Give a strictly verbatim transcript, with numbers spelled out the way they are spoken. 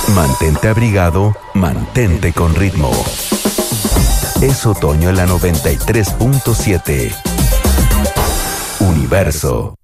Mantente abrigado, mantente con ritmo. Es otoño en la noventa y tres punto siete. Universo.